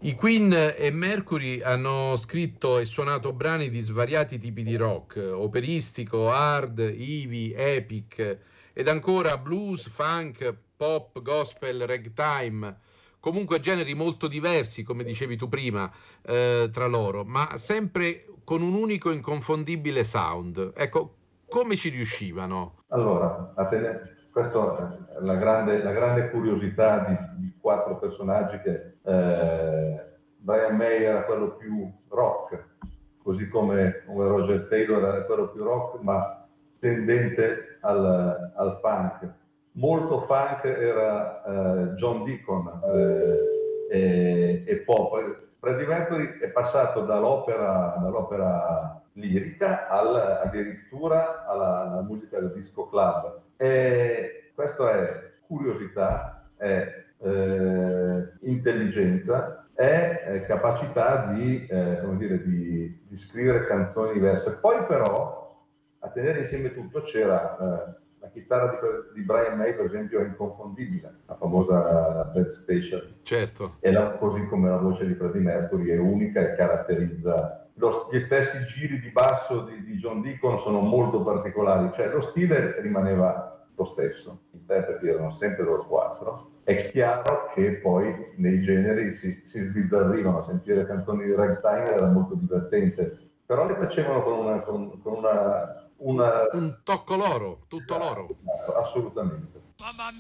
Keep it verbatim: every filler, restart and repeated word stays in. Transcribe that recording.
I Queen e Mercury hanno scritto e suonato brani di svariati tipi di rock, operistico, hard, heavy, epic, ed ancora blues, funk, pop, gospel, ragtime, comunque generi molto diversi, come dicevi tu prima, eh, tra loro, ma sempre con un unico inconfondibile sound. Ecco, come ci riuscivano? Allora, a tenere, questa è la grande, la grande curiosità di, di quattro personaggi che eh, Brian May era quello più rock, così come, come Roger Taylor era quello più rock, ma tendente al, al funk. Molto funk era eh, John Deacon eh, e, e pop. Freddie Mercury è passato dall'opera, dall'opera lirica al, addirittura alla, alla musica del disco club. E questo è curiosità, è eh, intelligenza, è eh, capacità di, eh, come dire, di, di scrivere canzoni diverse. Poi però a tenere insieme tutto c'era eh, la chitarra di, di Brian May, per esempio, è inconfondibile, la famosa Bed Special. Certo. E la, così come la voce di Freddie Mercury è unica e caratterizza lo, gli stessi giri di basso di, di John Deacon sono molto particolari, cioè lo stile rimaneva lo stesso, gli interpreti erano sempre loro quattro. È chiaro che poi nei generi si, si sbizzarrivano, sentire canzoni di ragtime era molto divertente, però le facevano con una, con, con una, una... Un tocco loro, tutto loro. Assolutamente. Mamma